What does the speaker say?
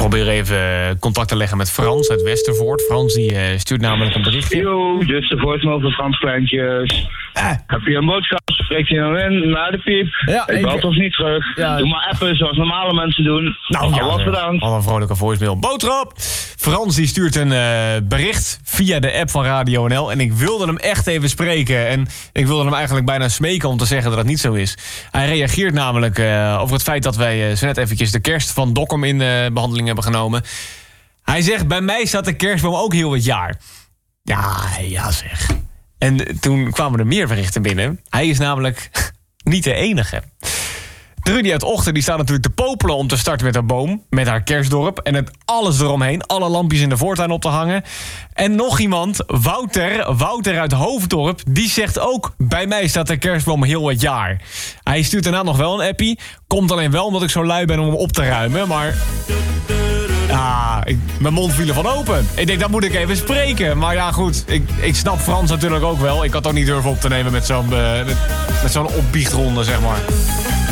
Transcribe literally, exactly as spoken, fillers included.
probeer even contact te leggen met Frans uit Westervoort. Frans die uh, stuurt namelijk een berichtje. Yo, dit is de voicemail van Frans Kleintjes. Ah. Heb je een boodschap? Spreek je nou in naar de piep? Ja, ik bel toch niet terug? Ja. Doe maar appen zoals normale mensen doen. Nou, ja, wat bedankt. Al een vrolijke voicemail. Boodschap! Frans die stuurt een uh, bericht via de app van Radio N L. En ik wilde hem echt even spreken. En ik wilde hem eigenlijk bijna smeken om te zeggen dat het niet zo is. Hij reageert namelijk uh, over het feit dat wij uh, zo net eventjes de kerst van Dokkum in uh, behandeling hebben genomen. Hij zegt, bij mij staat de kerstboom ook heel wat jaar. Ja, ja zeg. En toen kwamen er meer berichten binnen. Hij is namelijk niet de enige. Trudy uit Ochten die staat natuurlijk te popelen om te starten met haar boom. Met haar kerstdorp. En het alles eromheen. Alle lampjes in de voortuin op te hangen. En nog iemand, Wouter. Wouter uit Hoofddorp. Die zegt ook, bij mij staat de kerstboom heel wat jaar. Hij stuurt daarna nog wel een appie. Komt alleen wel omdat ik zo lui ben om hem op te ruimen. Maar... Ah, ik, mijn mond viel ervan open. Ik denk, dat moet ik even spreken. Maar ja, goed. Ik, ik snap Frans natuurlijk ook wel. Ik had ook niet durven op te nemen met zo'n, uh, met, met zo'n opbiechtronde, zeg maar.